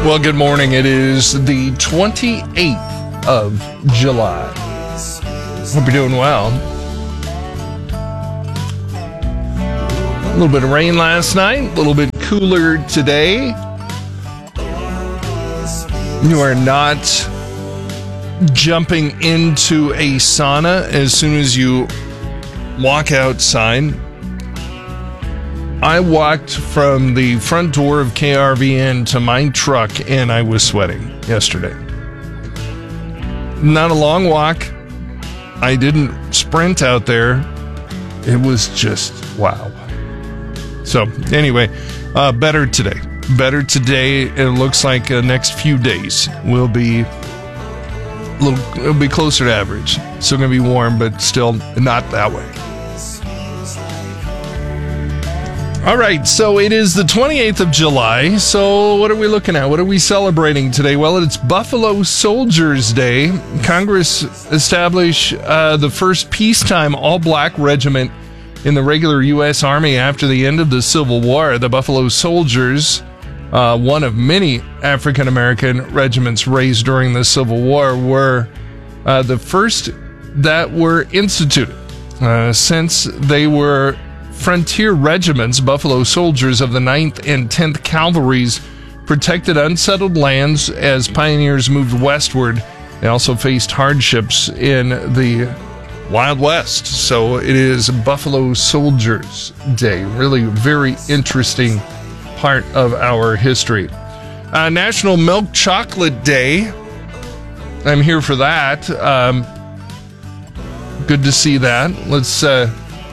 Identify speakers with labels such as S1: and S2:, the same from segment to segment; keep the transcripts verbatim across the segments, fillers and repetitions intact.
S1: Well, good morning. It is the twenty-eighth of July. Hope you're doing well. A little bit of rain last night, a little bit cooler today. You are not jumping into a sauna as soon as you walk outside. I walked from the front door of K R V N to my truck and I was sweating yesterday. Not a long walk. I didn't sprint out there. It was just wow. So anyway, uh, better today. Better today. It looks like the uh, next few days will be a little, it'll be closer to average. Still going to be warm, but still not that way. All right, so it is the twenty-eighth of July. So what are we looking at? What are we celebrating today? Well, it's Buffalo Soldiers Day. Congress established uh, the first peacetime all-black regiment in the regular U S Army after the end of the Civil War. The Buffalo Soldiers, uh, one of many African-American regiments raised during the Civil War, were uh, the first that were instituted. Uh, since they were frontier regiments, Buffalo Soldiers of the ninth and tenth Cavalries protected unsettled lands as pioneers moved westward. They also faced hardships in the Wild West. So it is Buffalo Soldiers Day. Really very interesting part of our history. Uh, National Milk Chocolate Day. I'm here for that. Um, good to see that. Let's... Uh,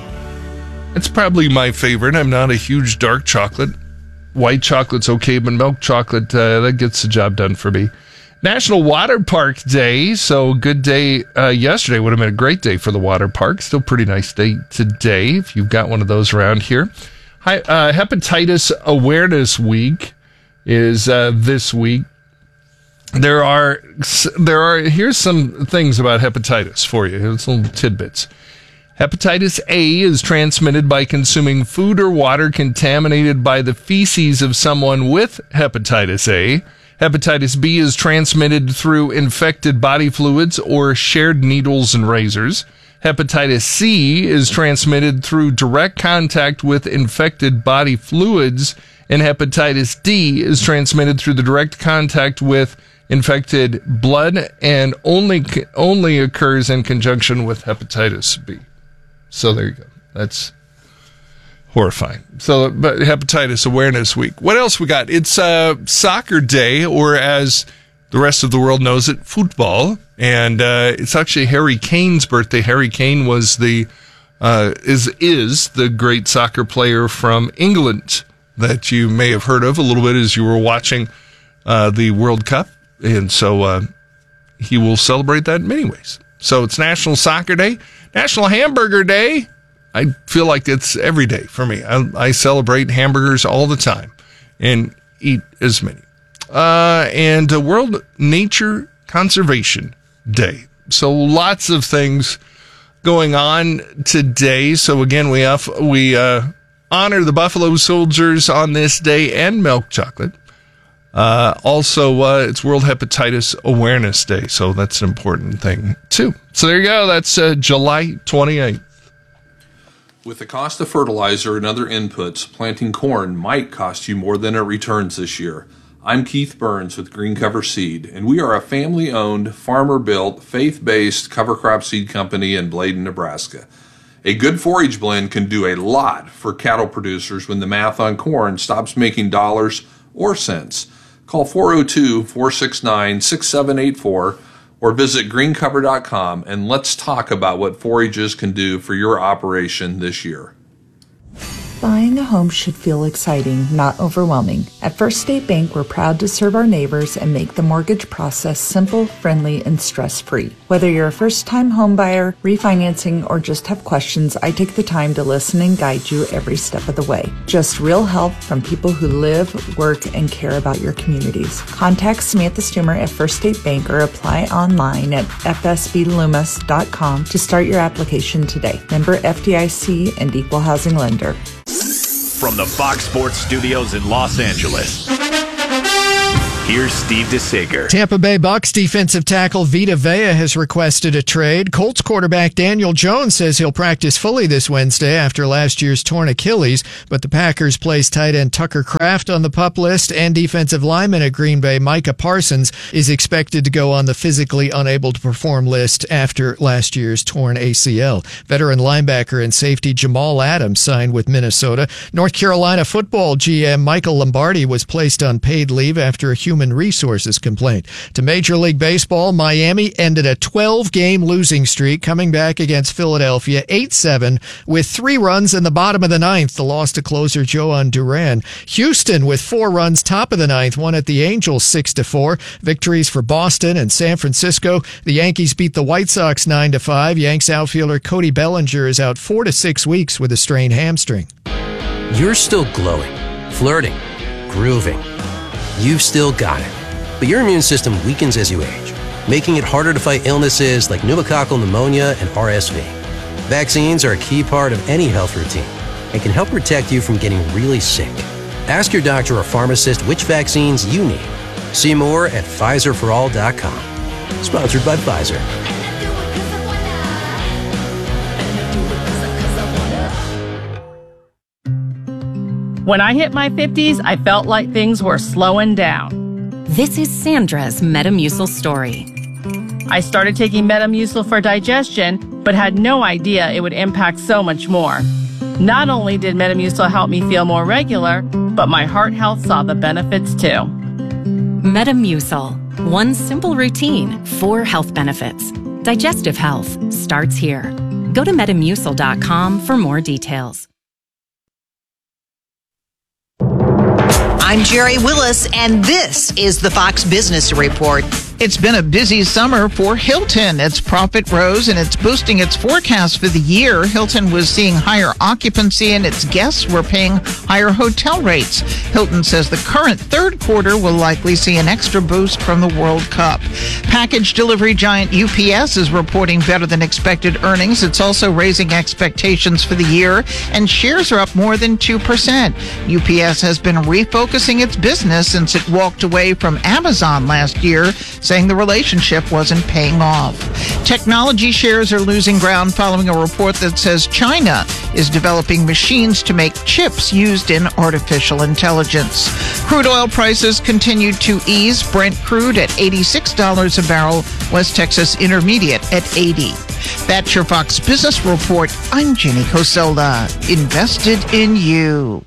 S1: It's probably my favorite. I'm not a huge dark chocolate. White chocolate's okay, but milk chocolate, uh, that gets the job done for me. National Water Park Day. So good day uh, yesterday. Would have been a great day for the water park. Still pretty nice day today if you've got one of those around here. Hi, uh, Hepatitis Awareness Week is uh, this week. There are, there are, here's some things about hepatitis for you. Here's some little tidbits. Hepatitis A is transmitted by consuming food or water contaminated by the feces of someone with hepatitis A. Hepatitis B is transmitted through infected body fluids or shared needles and razors. Hepatitis C is transmitted through direct contact with infected body fluids, and hepatitis D is transmitted through the direct contact with infected blood and only only occurs in conjunction with hepatitis B. So there you go. That's horrifying. So, but Hepatitis Awareness Week. What else we got? It's uh, Soccer Day, or as the rest of the world knows it, football. And uh, it's actually Harry Kane's birthday. Harry Kane was the uh, is is the great soccer player from England that you may have heard of a little bit as you were watching uh, the World Cup. And so uh, he will celebrate that in many ways. So it's National Soccer Day. National Hamburger Day. I feel like it's every day for me. I, I celebrate hamburgers all the time and eat as many. Uh, and uh, World Nature Conservation Day. So lots of things going on today. So again, we have, we uh, honor the Buffalo Soldiers on this day and milk chocolate. Uh, also, uh, it's World Hepatitis Awareness Day, so that's an important thing, too. So there you go. That's uh, July twenty-eighth.
S2: With the cost of fertilizer and other inputs, planting corn might cost you more than it returns this year. I'm Keith Burns with Green Cover Seed, and we are a family-owned, farmer-built, faith-based cover crop seed company in Bladen, Nebraska. A good forage blend can do a lot for cattle producers when the math on corn stops making dollars or cents. Call four oh two, four six nine, six seven eight four or visit green cover dot com and let's talk about what forages can do for your operation this year.
S3: Buying a home should feel exciting, not overwhelming. At First State Bank, we're proud to serve our neighbors and make the mortgage process simple, friendly, and stress-free. Whether you're a first-time home buyer, refinancing, or just have questions, I take the time to listen and guide you every step of the way. Just real help from people who live, work, and care about your communities. Contact Samantha Stumer at First State Bank or apply online at f s b loomis dot com to start your application today. Member F D I C and Equal Housing Lender.
S4: From the Fox Sports Studios in Los Angeles, Here's Steve DeSager.
S5: Tampa Bay Bucks defensive tackle Vita Vea has requested a trade. Colts quarterback Daniel Jones says he'll practice fully this Wednesday after last year's torn Achilles, but the Packers placed tight end Tucker Kraft on the PUP list, and defensive lineman at Green Bay Micah Parsons is expected to go on the physically unable to perform list after last year's torn A C L. Veteran linebacker and safety Jamal Adams signed with Minnesota. North Carolina football G M Michael Lombardi was placed on paid leave after a human resources complaint. To Major League Baseball, Miami ended a twelve-game losing streak, coming back against Philadelphia eight seven with three runs in the bottom of the ninth. The loss to closer Joan Duran. Houston with four runs top of the ninth won at the Angels six to four. Victories for Boston and San Francisco. The Yankees beat the White Sox nine to five. Yanks outfielder Cody Bellinger is out four to six weeks with a strained hamstring.
S6: You're still glowing, flirting, grooving. You've still got it. But your immune system weakens as you age, making it harder to fight illnesses like pneumococcal pneumonia and R S V. Vaccines are a key part of any health routine and can help protect you from getting really sick. Ask your doctor or pharmacist which vaccines you need. See more at Pfizer for all dot com. Sponsored by Pfizer.
S7: When I hit my fifties, I felt like things were slowing down.
S8: This is Sandra's Metamucil story.
S7: I started taking Metamucil for digestion, but had no idea it would impact so much more. Not only did Metamucil help me feel more regular, but my heart health saw the benefits too.
S8: Metamucil. One simple routine, four health benefits. Digestive health starts here. Go to metamucil dot com for more details.
S9: I'm Jerry Willis, and this is the Fox Business Report. It's been a busy summer for Hilton. Its profit rose, and it's boosting its forecast for the year. Hilton was seeing higher occupancy, and its guests were paying higher hotel rates. Hilton says the current third quarter will likely see an extra boost from the World Cup. Package delivery giant U P S is reporting better than expected earnings. It's also raising expectations for the year, and shares are up more than two percent. U P S has been refocusing its business since it walked away from Amazon last year, saying the relationship wasn't paying off. Technology shares are losing ground following a report that says China is developing machines to make chips used in artificial intelligence. Crude oil prices continued to ease. Brent crude at eighty-six dollars a barrel, West Texas Intermediate at eighty dollars. That's your Fox Business Report. I'm Jenny Coselda. Invested in you.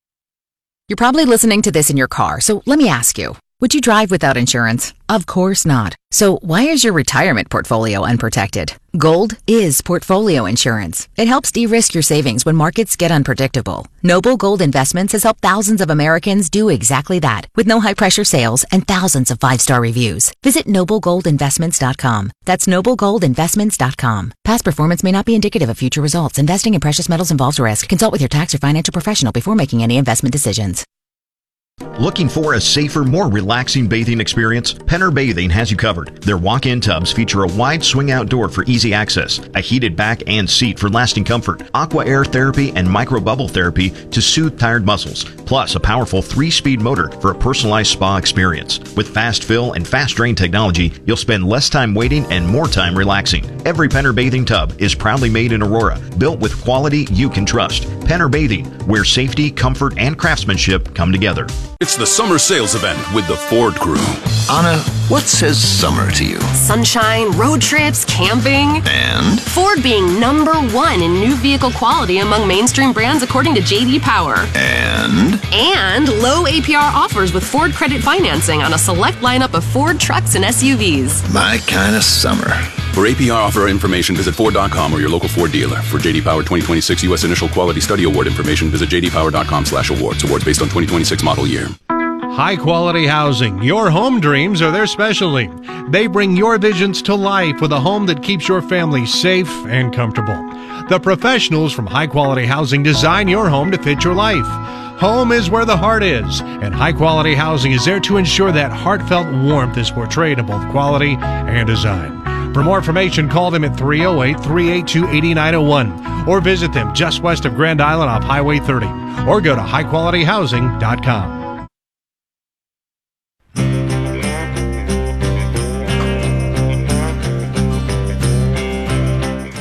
S10: You're probably listening to this in your car, so let me ask you. Would you drive without insurance? Of course not. So why is your retirement portfolio unprotected? Gold is portfolio insurance. It helps de-risk your savings when markets get unpredictable. Noble Gold Investments has helped thousands of Americans do exactly that, with no high-pressure sales and thousands of five-star reviews. Visit noble gold investments dot com. That's noble gold investments dot com. Past performance may not be indicative of future results. Investing in precious metals involves risk. Consult with your tax or financial professional before making any investment decisions.
S11: Looking for a safer, more relaxing bathing experience? Penner Bathing has you covered. Their walk-in tubs feature a wide swing-out door for easy access, a heated back and seat for lasting comfort, aqua air therapy and microbubble therapy to soothe tired muscles, plus a powerful three-speed motor for a personalized spa experience. With fast fill and fast drain technology, you'll spend less time waiting and more time relaxing. Every Penner Bathing tub is proudly made in Aurora, built with quality you can trust. Penner Bathing, where safety, comfort, and craftsmanship come together.
S12: It's the summer sales event with the Ford Crew.
S13: Anna, what says summer to you?
S14: Sunshine, road trips, camping.
S13: And?
S14: Ford being number one in new vehicle quality among mainstream brands according to J D Power.
S13: And?
S14: And low A P R offers with Ford credit financing on a select lineup of Ford trucks and S U Vs.
S13: My kind of summer.
S12: For A P R offer information, visit Ford dot com or your local Ford dealer. For J D Power twenty twenty-six U S Initial Quality Study Award information, visit j d power dot com slash awards. Awards based on twenty twenty-six model year.
S15: High quality housing. Your home dreams are their specialty. They bring your visions to life with a home that keeps your family safe and comfortable. The professionals from High Quality Housing design your home to fit your life. Home is where the heart is, and High Quality Housing is there to ensure that heartfelt warmth is portrayed in both quality and design. For more information, call them at three oh eight, three eight two, eight nine oh one or visit them just west of Grand Island off Highway thirty or go to high quality housing dot com.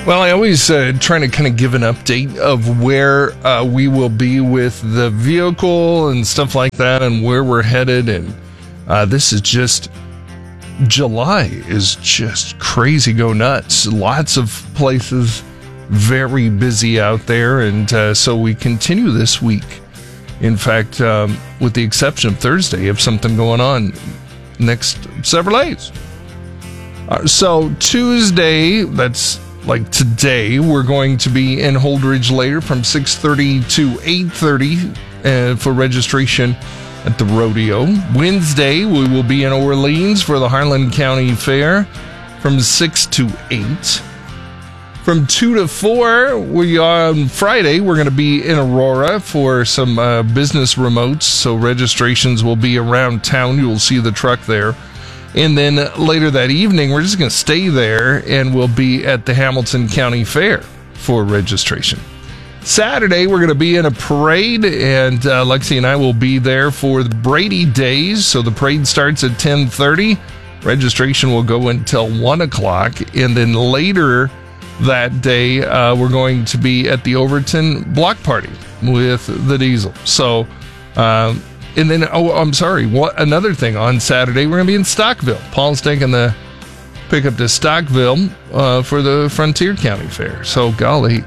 S1: Well, I always uh, try to kind of give an update of where uh, we will be with the vehicle and stuff like that and where we're headed. And uh, this is just, July is just crazy, go nuts. Lots of places very busy out there. And uh, so we continue this week. In fact, um, with the exception of Thursday, have something going on next several days. Uh, so Tuesday, that's like today, we're going to be in Holdridge later from six thirty to eight thirty uh, for registration at the rodeo. Wednesday, we will be in Orleans for the Harlan County Fair from six to eight. From two to four, we on Friday, we're going to be in Aurora for some uh, business remotes, so registrations will be around town. You'll see the truck there. And then later that evening, we're just going to stay there, and we'll be at the Hamilton County Fair for registration. Saturday, we're going to be in a parade, and uh, Lexi and I will be there for the Brady Days. So the parade starts at ten thirty. Registration will go until one o'clock. And then later that day, uh, we're going to be at the Overton Block Party with the Diesel. So, um, And then, oh, I'm sorry, what, another thing, on Saturday, we're going to be in Stockville. Paul's taking the pickup to Stockville uh, for the Frontier County Fair. So, golly,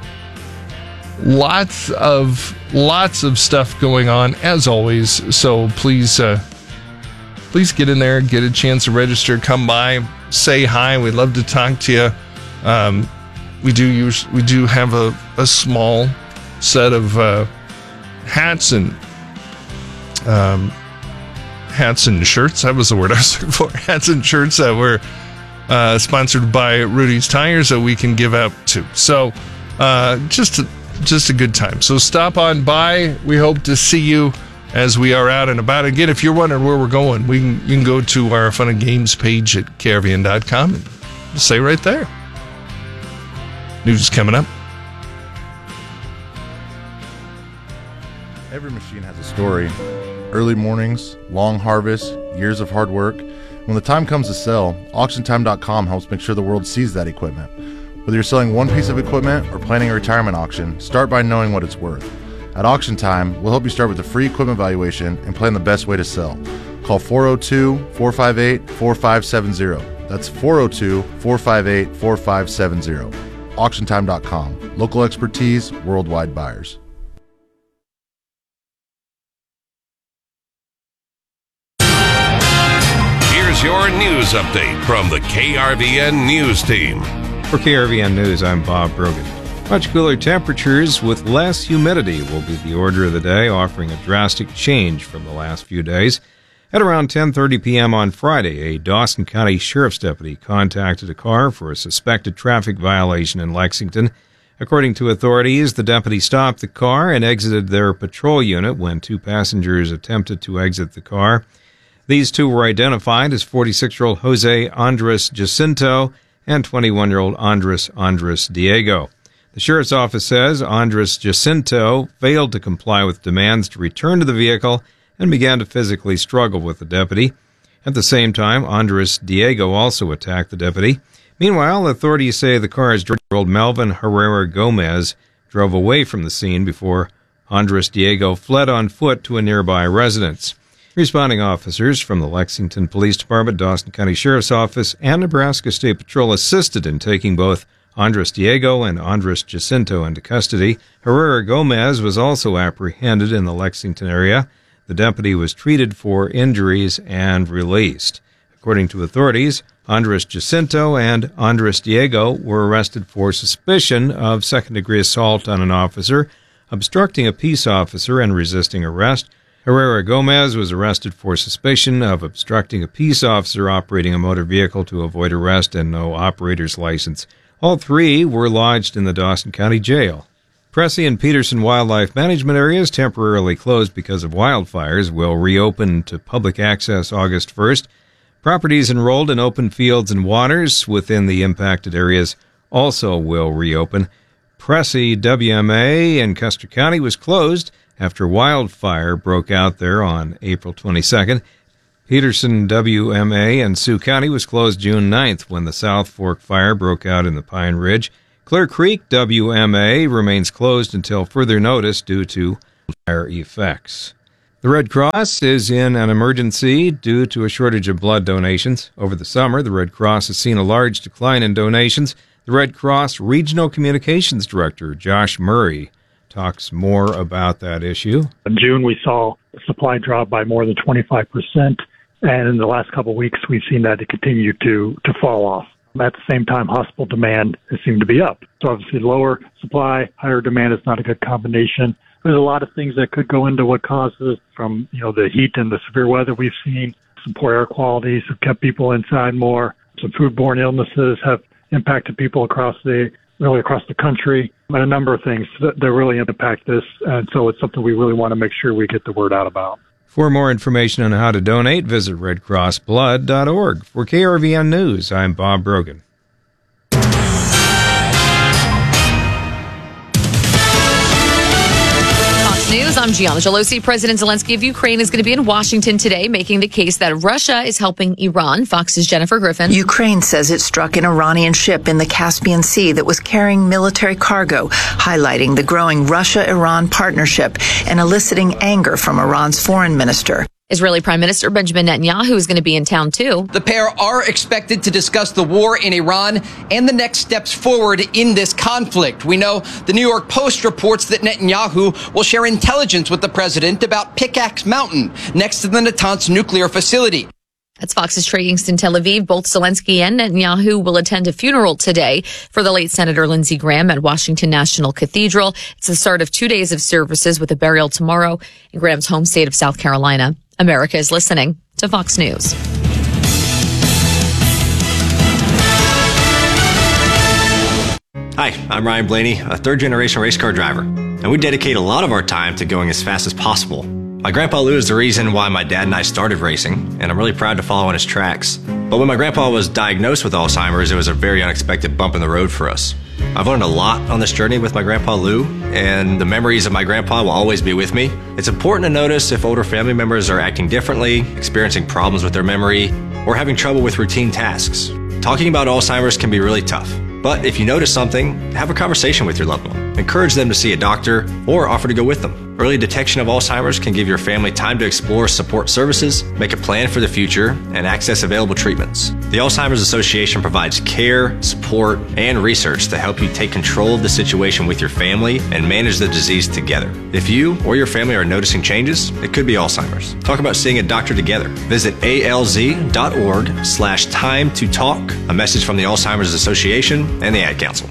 S1: lots of, lots of stuff going on, as always. So, please, uh, please get in there, get a chance to register, come by, say hi. We'd love to talk to you. Um, we do use, we do have a, a small set of uh, hats and Um, hats and shirts. That was the word I was looking for. Hats and shirts that were uh, sponsored by Rudy's Tires that we can give out to. So uh, just a, just a good time. So stop on by. We hope to see you as we are out and about. Again, if you're wondering where we're going, we can, you can go to our Fun and Games page at K R V N dot com and just say right there. News coming up.
S4: Every machine has a story. Early mornings, long harvests, years of hard work. When the time comes to sell, auction time dot com helps make sure the world sees that equipment. Whether you're selling one piece of equipment or planning a retirement auction, start by knowing what it's worth. At Auction Time, we'll help you start with a free equipment valuation and plan the best way to sell. Call four oh two, four five eight, four five seven zero. That's four oh two, four five eight, four five seven zero. auction time dot com. Local expertise, worldwide buyers.
S16: Your news update from the K R V N News Team.
S17: For K R V N News, I'm Bob Brogan. Much cooler temperatures with less humidity will be the order of the day, offering a drastic change from the last few days. At around ten thirty p.m. on Friday, a Dawson County Sheriff's deputy contacted a car for a suspected traffic violation in Lexington. According to authorities, the deputy stopped the car and exited their patrol unit when two passengers attempted to exit the car. These two were identified as forty-six-year-old Jose Andres Jacinto and twenty-one-year-old Andres Andres Diego. The sheriff's office says Andres Jacinto failed to comply with demands to return to the vehicle and began to physically struggle with the deputy. At the same time, Andres Diego also attacked the deputy. Meanwhile, authorities say the car's driver, Melvin Herrera Gomez, drove away from the scene before Andres Diego fled on foot to a nearby residence. Responding officers from the Lexington Police Department, Dawson County Sheriff's Office, and Nebraska State Patrol assisted in taking both Andres Diego and Andres Jacinto into custody. Herrera Gomez was also apprehended in the Lexington area. The deputy was treated for injuries and released. According to authorities, Andres Jacinto and Andres Diego were arrested for suspicion of second-degree assault on an officer, obstructing a peace officer, and resisting arrest. Herrera Gomez was arrested for suspicion of obstructing a peace officer operating a motor vehicle to avoid arrest and no operator's license. All three were lodged in the Dawson County Jail. Pressy and Peterson wildlife management areas, temporarily closed because of wildfires, will reopen to public access August first. Properties enrolled in open fields and waters within the impacted areas also will reopen. Pressy W M A in Custer County was closed after wildfire broke out there on April twenty-second. Peterson W M A in Sioux County was closed June ninth when the South Fork fire broke out in the Pine Ridge. Clear Creek W M A remains closed until further notice due to fire effects. The Red Cross is in an emergency due to a shortage of blood donations. Over the summer, the Red Cross has seen a large decline in donations. The Red Cross Regional Communications Director, Josh Murray, talks more about that issue.
S18: In June, we saw the supply drop by more than twenty-five percent, and in the last couple of weeks, we've seen that to continue to, to fall off. At the same time, hospital demand has seemed to be up. So obviously, lower supply, higher demand is not a good combination. There's a lot of things that could go into what causes, from you know the heat and the severe weather we've seen. Some poor air qualities have kept people inside more. Some foodborne illnesses have impacted people across the really across the country, and a number of things that, that really impact this. And so it's something we really want to make sure we get the word out about.
S17: For more information on how to donate, visit red cross blood dot org. For K R V N News, I'm Bob Brogan.
S19: News. I'm Gianna Gelosi. President Zelensky of Ukraine is going to be in Washington today, making the case that Russia is helping Iran. Fox's Jennifer Griffin.
S20: Ukraine says it struck an Iranian ship in the Caspian Sea that was carrying military cargo, highlighting the growing Russia-Iran partnership and eliciting anger from Iran's foreign minister.
S19: Israeli Prime Minister Benjamin Netanyahu is going to be in town, too.
S21: The pair are expected to discuss the war in Iran and the next steps forward in this conflict. We know the New York Post reports that Netanyahu will share intelligence with the president about Pickaxe Mountain, next to the Natanz nuclear facility.
S19: That's Fox's Trey Kingston, Tel Aviv. Both Zelensky and Netanyahu will attend a funeral today for the late Senator Lindsey Graham at Washington National Cathedral. It's the start of two days of services with a burial tomorrow in Graham's home state of South Carolina. America is listening to Fox News.
S22: Hi, I'm Ryan Blaney, a third-generation race car driver, and we dedicate a lot of our time to going as fast as possible. My grandpa Lou is the reason why my dad and I started racing, and I'm really proud to follow in his tracks. But when my grandpa was diagnosed with Alzheimer's, it was a very unexpected bump in the road for us. I've learned a lot on this journey with my grandpa Lou, and the memories of my grandpa will always be with me. It's important to notice if older family members are acting differently, experiencing problems with their memory, or having trouble with routine tasks. Talking about Alzheimer's can be really tough, but if you notice something, have a conversation with your loved one. Encourage them to see a doctor or offer to go with them. Early detection of Alzheimer's can give your family time to explore support services, make a plan for the future, and access available treatments. The Alzheimer's Association provides care, support, and research to help you take control of the situation with your family and manage the disease together. If you or your family are noticing changes, it could be Alzheimer's. Talk about seeing a doctor together. Visit alz.org slash time to talk. A message from the Alzheimer's Association and the Ad Council.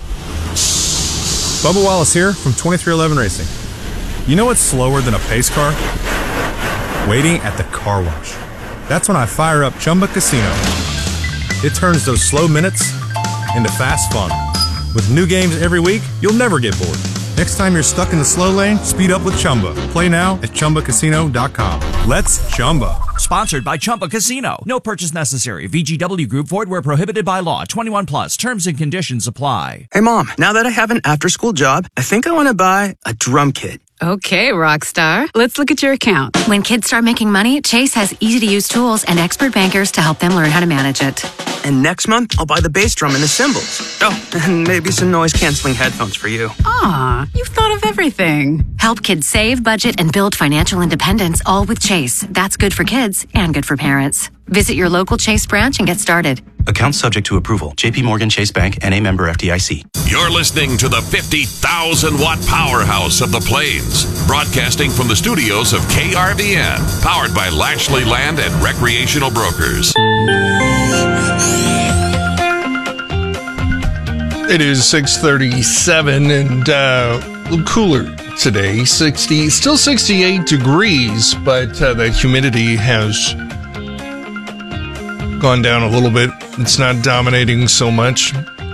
S23: Bubba Wallace here from twenty-three eleven Racing. You know what's slower than a pace car? Waiting at the car wash. That's when I fire up Chumba Casino. It turns those slow minutes into fast fun. With new games every week, you'll never get bored. Next time you're stuck in the slow lane, speed up with Chumba. Play now at chumba casino dot com. Let's Chumba.
S24: Sponsored by Chumba Casino. No purchase necessary. V G W Group. Void where prohibited by law. twenty-one plus. Terms and conditions apply.
S25: Hey, Mom. Now that I have an after-school job, I think I want to buy a drum kit.
S26: Okay, Rockstar. Let's look at your account.
S27: When kids start making money, Chase has easy-to-use tools and expert bankers to help them learn how to manage it.
S25: And next month, I'll buy the bass drum and the cymbals. Oh, and maybe some noise-canceling headphones for you.
S26: Aw, you've thought of everything.
S27: Help kids save, budget, and build financial independence, all with Chase. That's good for kids and good for parents. Visit your local Chase branch and get started.
S25: Account subject to approval. J P Morgan Chase Bank, N A member F D I C.
S16: You're listening to the fifty thousand watt powerhouse of the Plains, broadcasting from the studios of K R V N, powered by Lashley Land and Recreational Brokers.
S1: It is six thirty-seven and uh, a little cooler today. sixty, still sixty-eight degrees, but uh, the humidity has gone down a little bit. It's not dominating so much.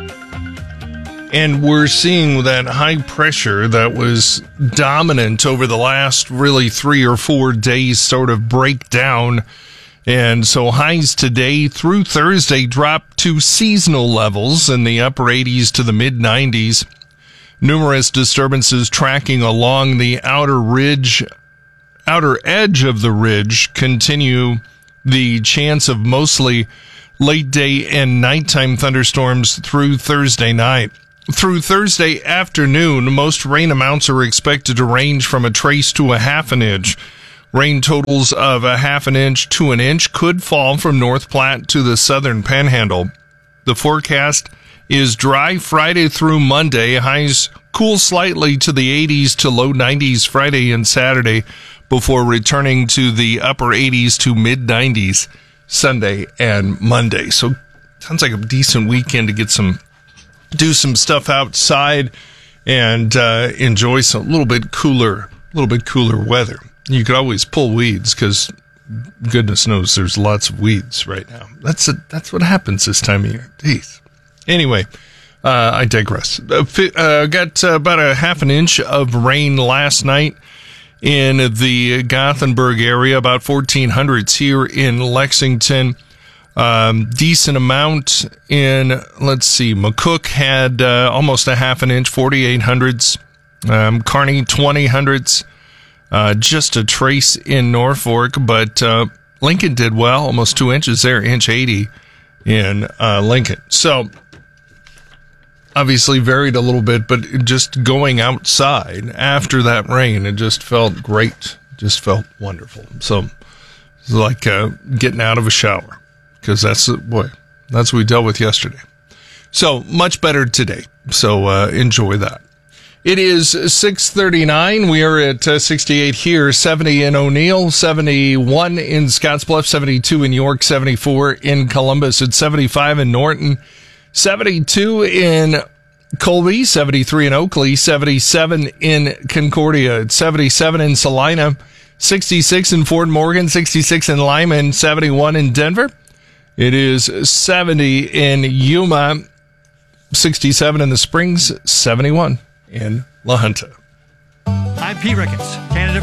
S1: And we're seeing that high pressure that was dominant over the last really three or four days sort of break down. And so highs today through Thursday drop to seasonal levels in the upper eighties to the mid nineties. Numerous disturbances tracking along the outer ridge, outer edge of the ridge continue the chance of mostly late day and nighttime thunderstorms through Thursday night. through Thursday afternoon, most rain amounts are expected to range from a trace to a half an inch. Rain totals of a half an inch to an inch could fall from North Platte to the southern panhandle. The forecast is dry Friday through Monday. Highs cool slightly to the eighties to low nineties Friday and Saturday before returning to the upper eighties to mid nineties Sunday and Monday. So sounds like a decent weekend to get some, do some stuff outside and uh, enjoy some little bit cooler, little bit cooler weather. You could always pull weeds because goodness knows there's lots of weeds right now. That's a, that's what happens this time of year. Jeez. Anyway, uh, I digress. Uh, uh, got uh, about a half an inch of rain last night in the Gothenburg area, about fourteen hundreds here in Lexington. Um, decent amount in, let's see, McCook had uh, almost a half an inch, forty-eight hundreds. Um, Kearney, twenty hundreds. Uh, just a trace in Norfolk, but uh, Lincoln did well, almost two inches there, inch eighty in uh, Lincoln. So, obviously varied a little bit, but just going outside after that rain, it just felt great. Just felt wonderful. So, it's like uh, getting out of a shower, because that's, boy, that's what we dealt with yesterday. So, much better today. So, uh, enjoy that. It is six thirty-nine. We are at uh, sixty-eight here, seventy in O'Neill, seventy-one in Scottsbluff, seventy-two in York, seventy-four in Columbus, at seventy-five in Norton, seventy-two in Colby, seventy-three in Oakley, seventy-seven in Concordia, at seventy-seven in Salina, sixty-six in Fort Morgan, sixty-six in Lyman, seventy-one in Denver. It is seventy in Yuma, sixty-seven in the Springs, seventy-one in La Junta.
S2: I'm Pete Ricketts, candidate